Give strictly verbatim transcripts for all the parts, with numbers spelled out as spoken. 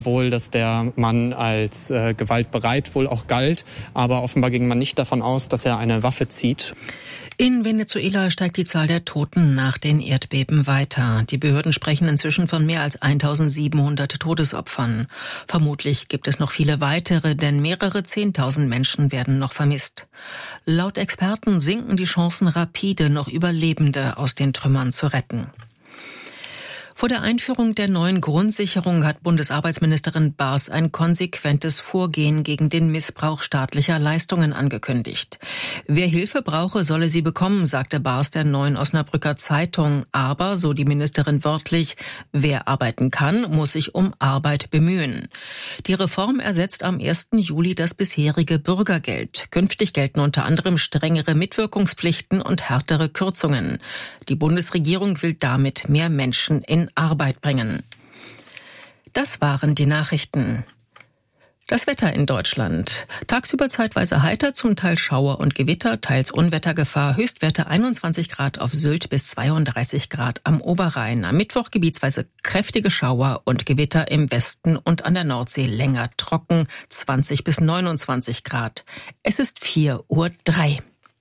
Wohl, dass der Mann als äh, gewaltbereit wohl auch galt, aber offenbar ging man nicht davon aus, dass er eine Waffe zieht. In Venezuela steigt die Zahl der Toten nach den Erdbeben weiter. Die Behörden sprechen inzwischen von mehr als eintausendsiebenhundert Todesopfern. Vermutlich gibt es noch viele weitere, denn mehrere Zehntausend Menschen werden noch vermisst. Laut Experten sinken die Chancen rapide, noch Überlebende aus den Trümmern zu retten. Vor der Einführung der neuen Grundsicherung hat Bundesarbeitsministerin Baas ein konsequentes Vorgehen gegen den Missbrauch staatlicher Leistungen angekündigt. Wer Hilfe brauche, solle sie bekommen, sagte Baas der Neuen Osnabrücker Zeitung. Aber, so die Ministerin wörtlich, wer arbeiten kann, muss sich um Arbeit bemühen. Die Reform ersetzt am ersten Juli das bisherige Bürgergeld. Künftig gelten unter anderem strengere Mitwirkungspflichten und härtere Kürzungen. Die Bundesregierung will damit mehr Menschen in Arbeit bringen. Das waren die Nachrichten. Das Wetter in Deutschland. Tagsüber zeitweise heiter, zum Teil Schauer und Gewitter, teils Unwettergefahr. Höchstwerte einundzwanzig Grad auf Sylt bis zweiunddreißig Grad am Oberrhein. Am Mittwoch gebietsweise kräftige Schauer und Gewitter im Westen und an der Nordsee länger trocken, zwanzig bis neunundzwanzig Grad. Es ist vier Uhr drei.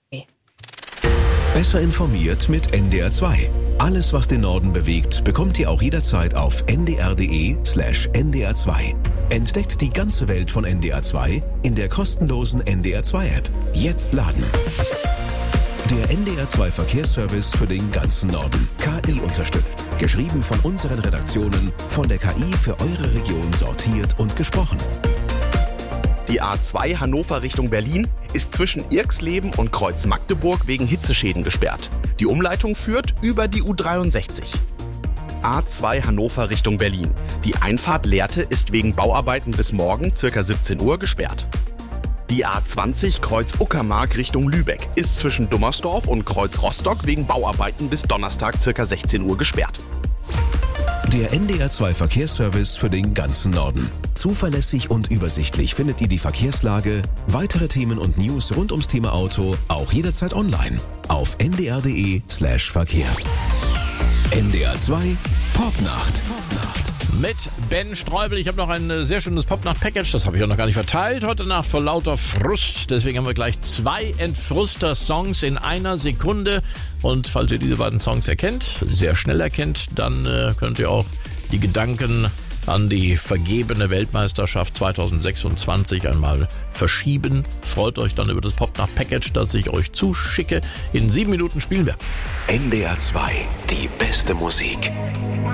Besser informiert mit N D R zwei. Alles, was den Norden bewegt, bekommt ihr auch jederzeit auf n d r punkt d e slash n d r zwei. Entdeckt die ganze Welt von N D R zwei in der kostenlosen N D R zwei App. Jetzt laden. Der N D R zwei Verkehrsservice für den ganzen Norden. K I unterstützt. Geschrieben von unseren Redaktionen, von der K I für eure Region sortiert und gesprochen. Die A zwei Hannover Richtung Berlin ist zwischen Irxleben und Kreuz Magdeburg wegen Hitzeschäden gesperrt. Die Umleitung führt über die U dreiundsechzig. A zwei Hannover Richtung Berlin. Die Einfahrt Lehrte ist wegen Bauarbeiten bis morgen ca. siebzehn Uhr gesperrt. Die A zwanzig Kreuz Uckermark Richtung Lübeck ist zwischen Dummersdorf und Kreuz Rostock wegen Bauarbeiten bis Donnerstag ca. sechzehn Uhr gesperrt. Der N D R zwei Verkehrsservice für den ganzen Norden. Zuverlässig und übersichtlich findet ihr die Verkehrslage, weitere Themen und News rund ums Thema Auto auch jederzeit online auf n d r punkt d e slash verkehr. N D R zwei Popnacht. Mit Ben Streubel. Ich habe noch ein sehr schönes Popnacht-Package, das habe ich auch noch gar nicht verteilt heute Nacht vor lauter Frust. Deswegen haben wir gleich zwei Entfruster-Songs in einer Sekunde. Und falls ihr diese beiden Songs erkennt, sehr schnell erkennt, dann äh, könnt ihr auch die Gedanken an die vergebene Weltmeisterschaft zweitausendsechsundzwanzig einmal verschieben. Freut euch dann über das Popnacht-Package, das ich euch zuschicke. In sieben Minuten spielen wir. N D R zwei, die beste Musik.